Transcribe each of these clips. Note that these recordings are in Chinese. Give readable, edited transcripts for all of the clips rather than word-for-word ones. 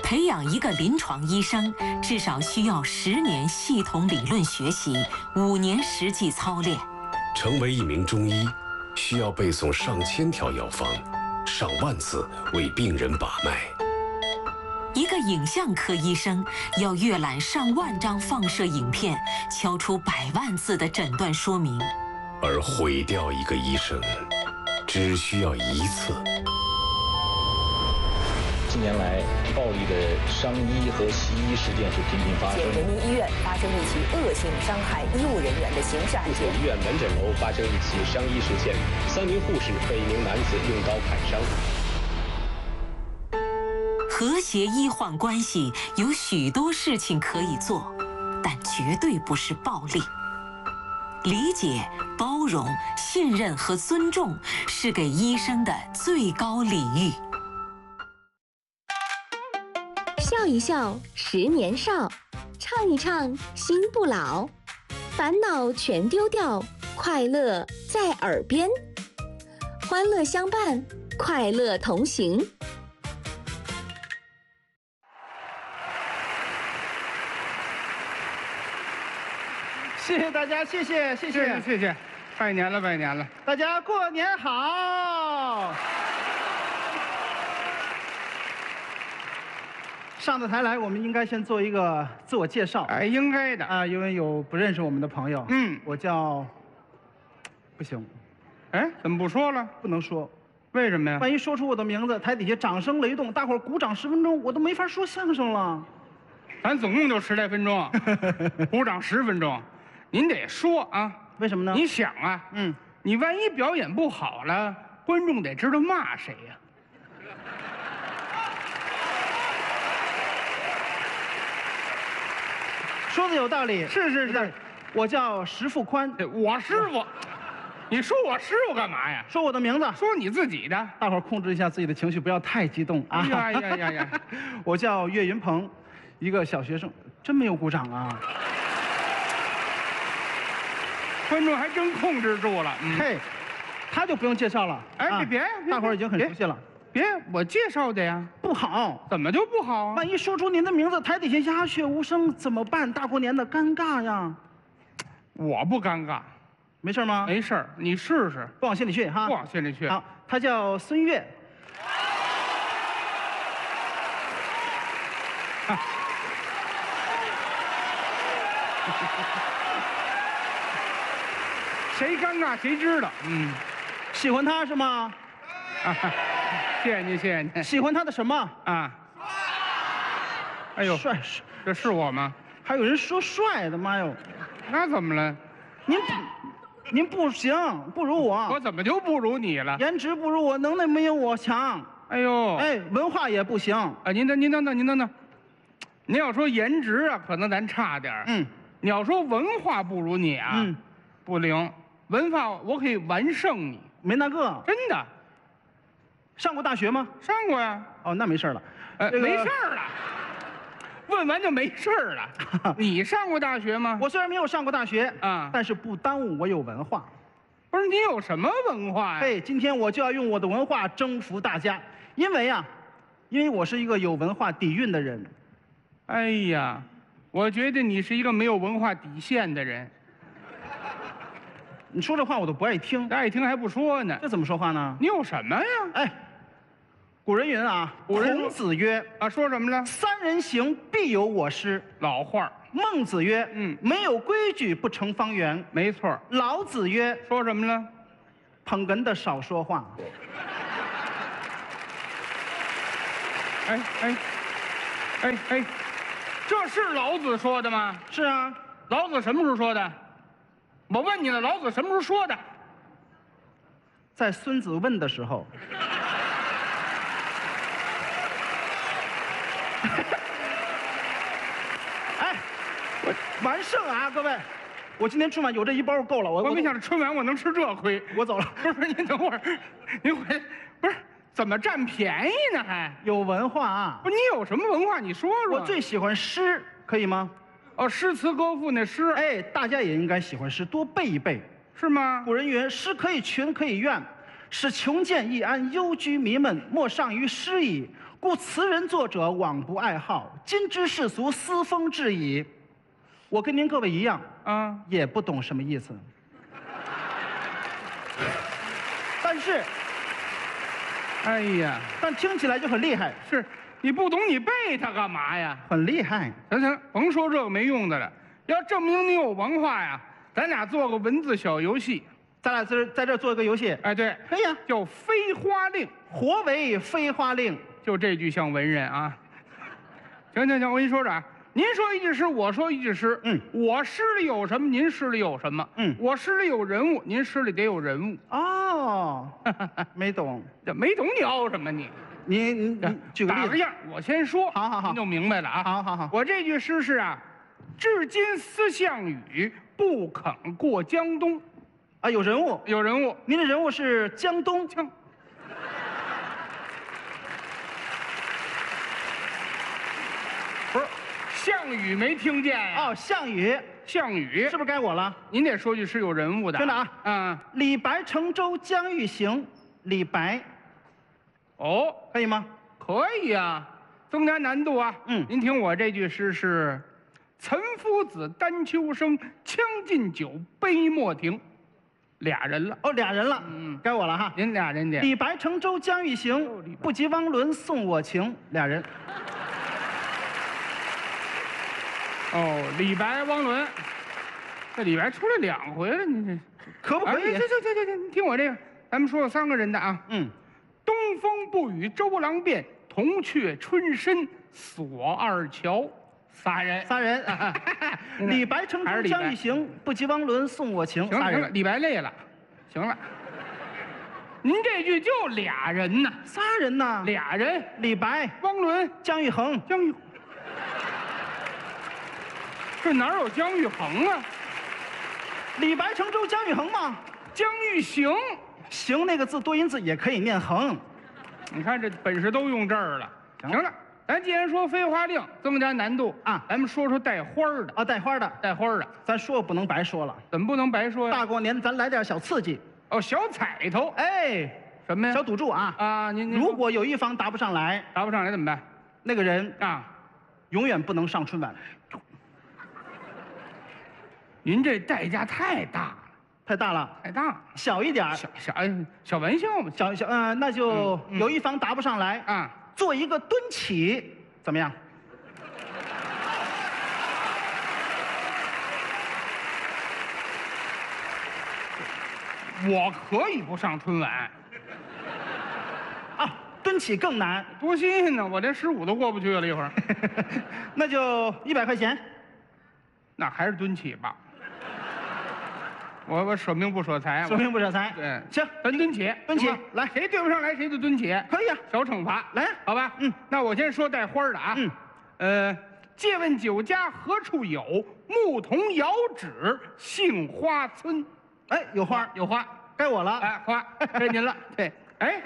培养一个临床医生，至少需要10年系统理论学习，5年实际操练。 成为一名中医，需要背诵上千条药方，上万次为病人把脉。 一个影像科医生要阅览上万张放射影片，敲出100万字的诊断说明。 而毁掉一个医生，只需要1次。 近年来，暴力的伤医和袭医事件是频频发生。 人民医院发生一起恶性伤害医务人员的刑事案件。 医院门诊楼发生一起伤医事件，3名护士被一名男子用刀砍伤。 和谐医患关系有许多事情可以做，但绝对不是暴力。理解、包容、信任和尊重是给医生的最高礼遇。 笑一笑10年少，唱一唱心不老，烦恼全丢掉，快乐在耳边，欢乐相伴，快乐同行。 谢谢大家，谢谢，拜年了，大家过年好。上到台来，我们应该先做一个自我介绍。 哎，应该的啊，因为有不认识我们的朋友。我叫，不行， 哎，怎么不说了？ 不能说， 为什么呀？ 万一说出我的名字，台底下掌声雷动，大伙儿鼓掌10分钟，我都没法说相声了。 咱总共就10来分钟，鼓掌10分钟，您得说啊？ 为什么呢？ 你想啊，你万一表演不好了，观众得知道骂谁呀？ 说的有道理， 是， 我叫石富宽， 我师傅，你说我师傅干嘛呀？ 说我的名字， 说你自己的， 大伙儿控制一下自己的情绪，不要太激动啊！ 呀， 我叫岳云鹏，一个小学生，真没有鼓掌啊！ 观众还真控制住了， 嘿，他就不用介绍了， 哎，别， 大伙儿已经很熟悉了。 别，我介绍的呀， 不好， 怎么就不好啊？ 万一说出您的名字，台底下鸦雀无声怎么办？大过年的尴尬呀！ 我不尴尬， 没事吗？ 没事，你试试， 不往心里去哈。 不往心里去。 好，他叫孙越。 谁尴尬谁知道。 喜欢他是吗？ 谢谢您，谢谢您。 喜欢他的什么啊？哎呦， 帅， 这是我吗？ 还有人说帅的，妈哟！ 那怎么了？ 您不行，不如我。 我怎么就不如你了？ 颜值不如我，能耐没有我强。 哎呦， 哎，文化也不行。 啊，您等等。您要说颜值啊，可能咱差点你要说文化不如你啊，不灵。文化我可以完胜你。 没那个， 真的。 上过大学吗？ 上过呀。 哦，那没事了。 没事了。问完就没事了。你上过大学吗？ 我虽然没有上过大学啊， 但是不耽误我有文化。 不是你有什么文化呀？ 嘿，今天我就要用我的文化征服大家，因为我是一个有文化底蕴的人。 哎呀，我觉得你是一个没有文化底线的人。 你说这话我都不爱听， 爱听还不说呢。 这怎么说话呢？ 你有什么呀？ 哎，古人云啊，孔子曰啊，说什么了 ？3人行，必有我师。 老话。 孟子曰，没有规矩不成方圆。 没错。 老子曰， 说什么了？ 捧哏的少说话。 哎，这是老子说的吗？ 是啊。 老子什么时候说的？我问你了，老子什么时候说的？ 在孙子问的时候。哎，完胜啊，各位！我今天春晚有这一包够了。 我没想到春晚我能吃这亏。 我走了。 不是，您等会儿，您回，不是怎么占便宜呢？还有文化啊！ 不，你有什么文化？你说说。 我最喜欢诗，可以吗？ 哦，诗词歌赋那诗， 哎，大家也应该喜欢诗，多背一背， 是吗？ 古人云：诗可以群，可以怨， 使穷贱易安，忧居弥闷，莫上于诗矣。故词人作者往不爱好，今之世俗思风至矣。我跟您各位一样啊，也不懂什么意思，但是， 哎呀， 但听起来就很厉害， 是你不懂你背它干嘛呀？ 很厉害。 行行，甭说这个没用的了，要证明你有文化呀，咱俩做个文字小游戏。 咱俩在这做一个游戏， 哎，对， 可以啊， 叫飞花令， 活为飞花令。 就这句像文人啊。行行行，我跟你说啊，您说一句诗，我说一句诗。我诗里有什么，您诗里有什么。我诗里有人物，您诗里得有人物。 哦，没懂， 这没懂你凹什么你？ 你举个例子。 打个样，我先说， 好， 您就明白了啊。 好， 我这句诗是啊，至今思项羽，不肯过江东。 啊，有人物， 有人物。 您的人物是江东。 不是，项羽没听见呀？ 哦，项羽， 项羽是不是该我了？ 您得说句是有人物的。 真的啊。李白乘舟将欲行，李白。 哦， 可以吗？ 可以啊，增加难度啊。您听我这句诗是：岑夫子，丹丘生，将进酒，杯莫停。俩人了。 哦，俩人了。该我了哈。 您俩人的。 李白乘舟将欲行，不及汪伦送我情。俩人。 哦，李白、汪伦，这李白出来2回了，你这可不可以？ 行，你听我这个，咱们说3个人的啊。东风不与周郎便，铜雀春深锁二乔。仨人。 李白乘舟将欲行，不及汪伦送我情。 行了，李白累了，行了。您这句就俩人呢 ？3人呢？ 俩人， 李白、 汪伦、 姜育恒。 这哪有姜育恒啊？ 李白乘舟姜育恒吗？ 姜育行， 行那个字多音字也可以念恒。 你看这本事都用这儿了。行了，咱既然说飞花令，增加难度啊，咱们说说带花的啊，带花的，咱说不能白说了。 怎么不能白说呀？ 大过年咱来点小刺激。 哦，小彩头。 哎， 什么呀？ 小赌注啊！ 啊，您如果有一方答不上来怎么办？ 那个人啊， 永远不能上春晚。 您这代价太大了， 太大。小一点， 小玩笑嘛， 那就有一方答不上来啊，做一个蹲起，怎么样？ 我可以不上春晚。 啊，蹲起更难， 多新鲜呢！我连15都过不去了，一会儿。 那就100块钱。 那还是蹲起吧。我舍命不舍财， 舍命不舍财。 对， 行， 咱蹲起，来，谁对不上来谁就蹲起， 可以啊， 小惩罚， 来， 好吧？那我先说带花的啊。借问酒家何处有？牧童遥指杏花村。 哎，有花，该我了。 哎，花该您了。对，哎。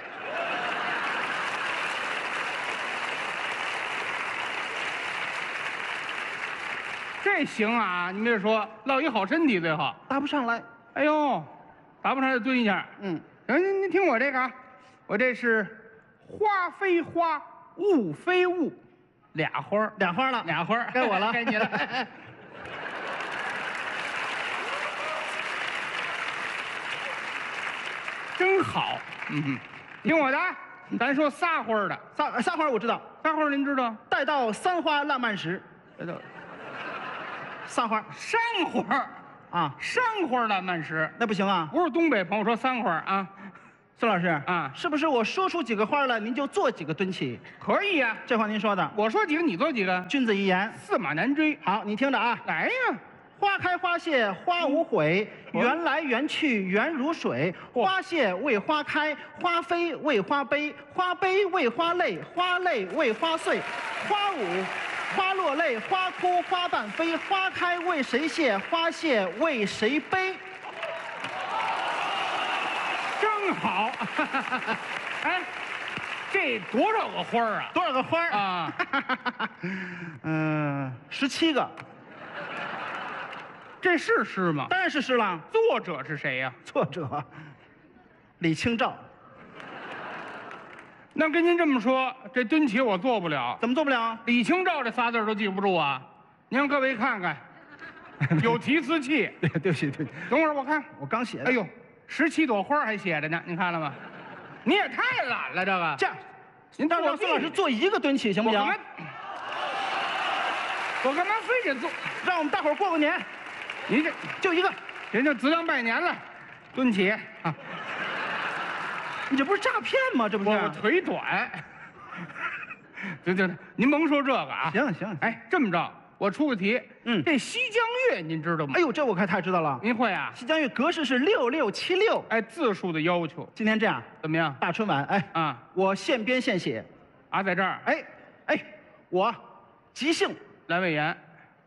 这行啊，你别说，落一好身体最好。 答不上来， 哎呦，答不上来就蹲一下。行，您听我这个啊，我这是花非花，雾非雾，俩花了， 该我了， 该你了。真好，听我的，咱说仨花的， 仨花我知道， 仨花您知道？ 待到3花烂漫时，3花， 山花啊，山花烂漫时， 那不行啊， 不是东北朋友说3花啊。 孙老师啊， 是不是我说出几个花来，您就做几个蹲起？ 可以呀， 这话您说的。 我说几个，你做几个， 君子一言， 驷马难追。 好，你听着啊， 来呀。 花开花谢花无悔，缘来缘去缘如水。花谢为花开，花飞为花悲，花悲为花泪，花泪为花碎。花舞花落泪，花哭花瓣飞。花开为谁谢？花谢为谁悲？ 真好。哎，这多少个花啊？ 多少个花啊 ？17个。 这是诗吗？ 当然是诗了。 作者是谁呀？ 作者李清照。 那跟您这么说，这蹲起我做不了。 怎么做不了？ 李清照这仨字都记不住啊！您让各位看看，有提词器。 对不起。 等会儿我看， 我刚写的。 哎呦，17朵花还写着呢，您看了吗？你也太懒了，这个。 这样，您让孙老师做一个蹲起行不行？ 我干嘛非得做？ 让我们大伙儿过个年。 你这就一个， 人家子当拜年了，蹲起啊！ 你这不是诈骗吗？这不是？ 我腿短。对，您甭说这个啊。 行。 哎，这么着，我出个题。这西江月您知道吗？ 哎呦，这我可太知道了。 您会啊？ 西江月格式是6676。 哎，字数的要求。 今天这样怎么样？ 大春晚，我现编现写。 啊，在这儿。 哎，我即兴。 阑尾炎。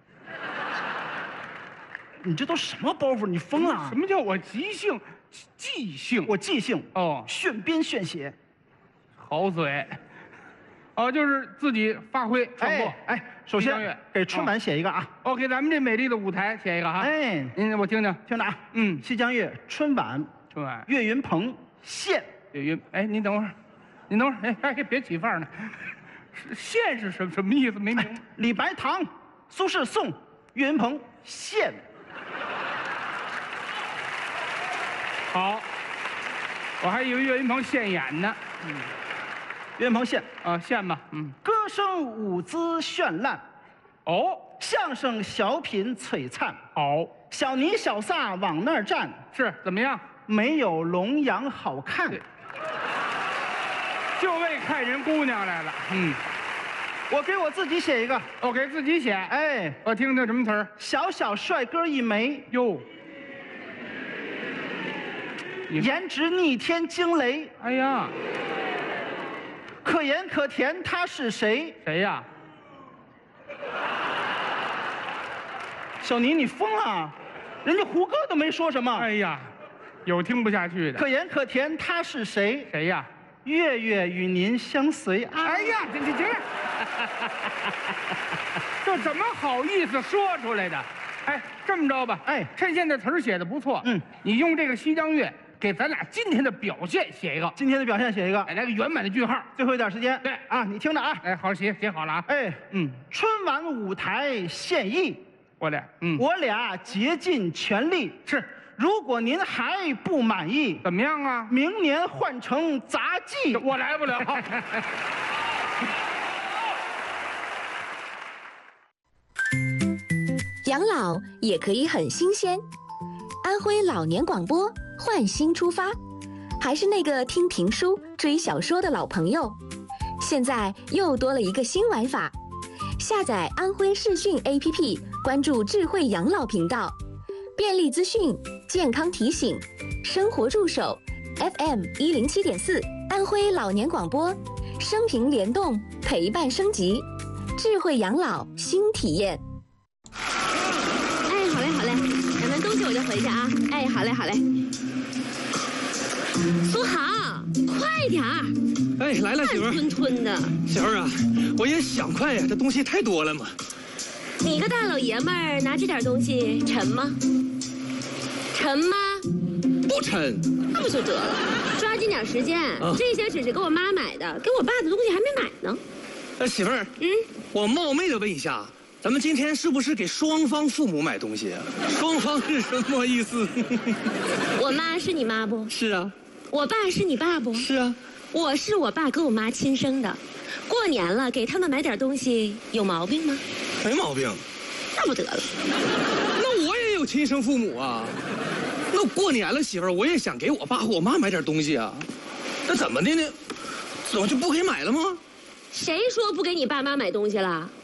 你这都什么包袱？你疯了？ 什么叫我即兴？即兴？ 我即兴。 哦， 现编现写。 好嘴。哦，就是自己发挥创作。 首先给春晚写一个啊。 给咱们这美丽的舞台写一个哈。您我听听着啊。西江月春晚。岳云鹏现。 您等会儿，别起范儿呢。现是什么意思？没明白。 李白唐，苏轼宋，岳云鹏现。 好，我还以为岳云鹏现演呢。 岳云鹏现啊，现吧。 歌声舞姿绚烂。相声小品璀璨。 好， 小尼小撒往那儿站。 是怎么样？ 没有龙阳好看。 就为看人姑娘来了。 我给我自己写一个。 给自己写。我听听什么词儿？ 小小帅哥一枚。 哟。 颜值逆天惊雷。 哎呀， 可盐可甜，他是谁？ 谁呀？ 小尼，你疯了？人家胡歌都没说什么。 哎呀，有听不下去的。 可盐可甜，他是谁？ 谁呀？ 月月与您相随啊！ 哎呀，这怎么好意思说出来的？这么着吧，趁现在词儿写的不错，你用这个西江月给咱俩今天的表现写一个。 今天的表现写一个， 来个圆满的句号。 最后一点时间， 对啊，你听着啊。 好，写好了啊。 春晚舞台献艺， 我俩竭尽全力。 是。 如果您还不满意， 怎么样啊？ 明年换成杂技， 我来不了。 养老也可以很新鲜。安徽老年广播换新出发，还是那个听评书、追小说的老朋友，现在又多了一个新玩法。下载安徽视讯 APP， 关注智慧养老频道。便利资讯、健康提醒、生活助手 ，FM107.4，安徽老年广播，生平联动，陪伴升级，智慧养老新体验。 好嘞，买完东西我就回去啊。好嘞。苏豪，快点儿！ 来了，媳妇儿。 慢吞的。 媳妇儿啊，我也想快呀，这东西太多了嘛。 你个大老爷们儿拿这点东西沉吗？沉吗？ 不沉。 那不就得了？抓紧点时间，这些只是给我妈买的，给我爸的东西还没买呢。 媳妇儿，我冒昧的问一下，咱们今天是不是给双方父母买东西啊？双方是什么意思？ 我妈是你妈不？ 是啊。 我爸是你爸不？ 是啊。 我是我爸跟我妈亲生的，过年了给他们买点东西有毛病吗？ 没毛病。 那不得了。 那我也有亲生父母啊。那过年了，媳妇儿，我也想给我爸和我妈买点东西啊。那怎么的呢？怎么就不给买了吗？ 谁说不给你爸妈买东西了？